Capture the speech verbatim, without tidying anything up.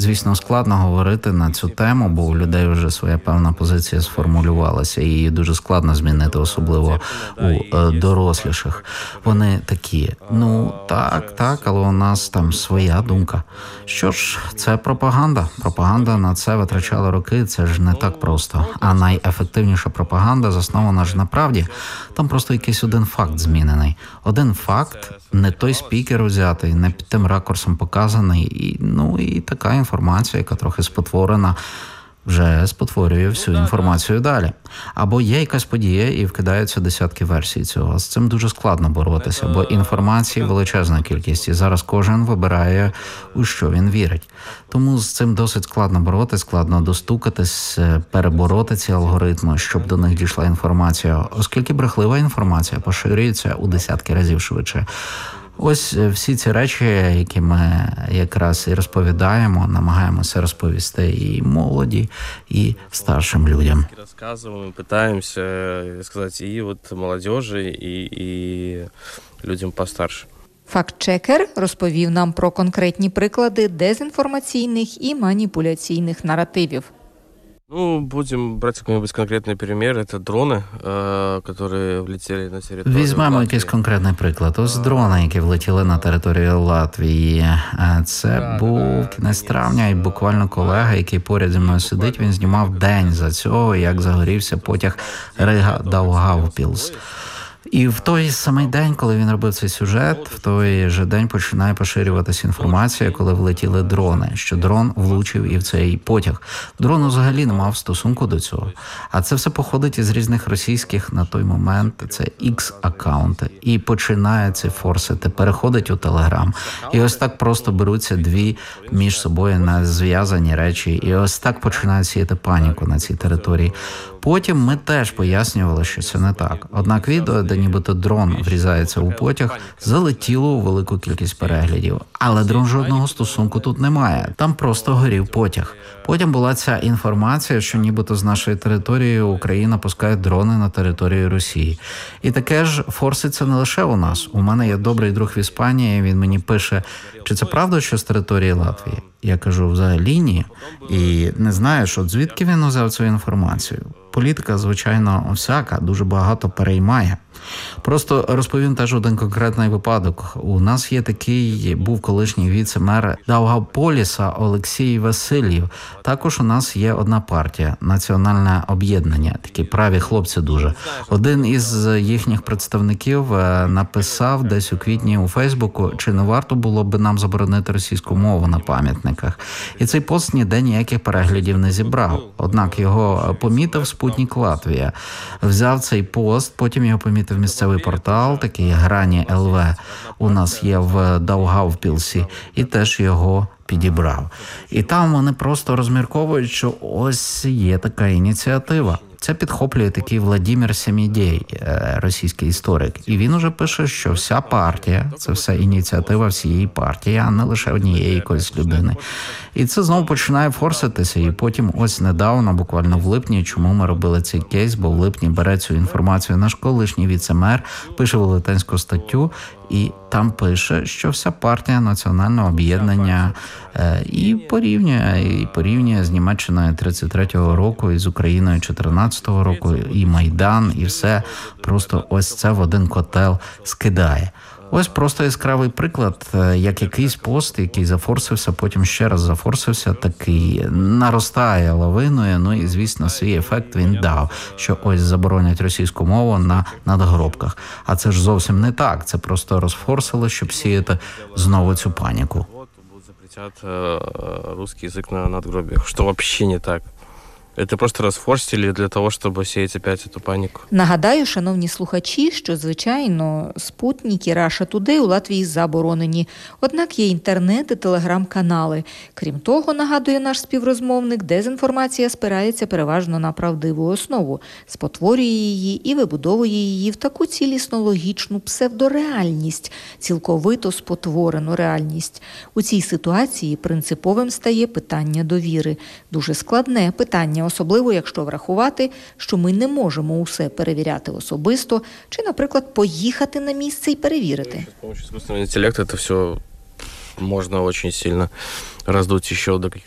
Звісно, складно говорити на цю тему, бо у людей вже своя певна позиція сформулювалася, і її дуже складно змінити, особливо у е, доросліших. Вони такі, ну так, так, але у нас там своя думка. Що ж, це пропаганда. Пропаганда на це витрачала роки, це ж не так просто. А найефективніша пропаганда заснована ж на правді. Там просто якийсь один факт змінений. Один факт, не той спікер узятий, не під тим ракурсом показаний, і, ну і така інформація, яка трохи спотворена, вже спотворює всю інформацію далі. Або є якась подія і вкидаються десятки версій цього. З цим дуже складно боротися, бо інформації величезна кількість, і зараз кожен вибирає, у що він вірить. Тому з цим досить складно боротися, складно достукатись, перебороти ці алгоритми, щоб до них дійшла інформація, оскільки брехлива інформація поширюється у десятки разів швидше. Ось всі ці речі, які ми якраз і розповідаємо, намагаємося розповісти і молоді, і старшим людям. Розказуємо, намагаємося сказати і от молодіжі, і, і людям постарше. Фактчекер розповів нам про конкретні приклади дезінформаційних і маніпуляційних наративів. Ну, будем брать какой-нибудь конкретный пример. Это дроны, которые влетели на територію. Візьмемо якийсь конкретний приклад. Ось дрони, які влетіли на територію Латвії. Це був кінець травня, і буквально колега, який поряд зі мною сидить, він знімав день за цього, як загорівся потяг Рига-Даугавпілс. І в той самий день, коли він робив цей сюжет, в той же день починає поширюватися інформація, коли влетіли дрони, що дрон влучив і в цей потяг. Дрон взагалі не мав стосунку до цього. А це все походить із різних російських на той момент, це X-аккаунти. І починає це форсити, переходить у Телеграм. І ось так просто беруться дві між собою незв'язані речі. І ось так починають сіяти паніку на цій території. Потім ми теж пояснювали, що це не так. Однак відео, де нібито дрон врізається у потяг, залетіло у велику кількість переглядів. Але дрон жодного стосунку тут не має. Там просто горів потяг. Потім була ця інформація, що нібито з нашої території Україна пускає дрони на територію Росії. І таке ж форситься не лише у нас. У мене є добрий друг в Іспанії, він мені пише, чи це правда, що з території Латвії? Я кажу, взагалі ні. І не знаєш, от звідки він взяв цю інформацію? Політика, звичайно, всяка, дуже багато переймає. Просто розповім теж один конкретний випадок. У нас є такий, був колишній віце-мер Даугавполіса Олексій Васильєв. Також у нас є одна партія – Національне об'єднання. Такі праві хлопці дуже. Один із їхніх представників написав десь у квітні у Фейсбуку, чи не варто було б нам заборонити російську мову на пам'ятниках. І цей пост ніде ніяких переглядів не зібрав. Однак його помітив Спутник Латвія. Взяв цей пост, потім його помітив місцевий портал, такий Грані ел ве, у нас є в Даугавпілсі, і теж його підібрав. І там вони просто розмірковують, що ось є така ініціатива. Це підхоплює такий Владимир Семідєй, російський історик. І він уже пише, що вся партія, це вся ініціатива всієї партії, а не лише однієї якоїсь людини. І це знову починає форситися. І потім ось недавно, буквально в липні, чому ми робили цей кейс, бо в липні бере цю інформацію наш колишній віце-мер, пише велетенську статтю, і там пише, що вся партія Національного об'єднання е, і порівнює, і порівнює з Німеччиною тридцять третього року, і з Україною чотирнадцятого року, і Майдан, і все просто ось це в один котел скидає. Ось просто яскравий приклад, як якийсь пост, який зафорсився, потім ще раз зафорсився, такий наростає лавиною, ну і, звісно, свій ефект він дав, що ось заборонять російську мову на надгробках. А це ж зовсім не так, це просто розфорсили, щоб сіяти знову цю паніку. Запретять русский язык на надгробиях, що взагалі не так. Це просто розфорсили для того, щоб сіяти опять цю паніку. Нагадаю, шановні слухачі, що, звичайно, Спутник і Russia Today у Латвії заборонені. Однак є інтернет і телеграм-канали. Крім того, нагадує наш співрозмовник, дезінформація спирається переважно на правдиву основу, спотворює її і вибудовує її в таку цілісно-логічну псевдореальність, цілковито спотворену реальність. У цій ситуації принциповим стає питання довіри. Дуже складне питання, особливо якщо врахувати, що ми не можемо усе перевіряти особисто, чи, наприклад, поїхати на місце і перевірити. З допомогою штучного інтелекту це все можна дуже сильно роздути ще до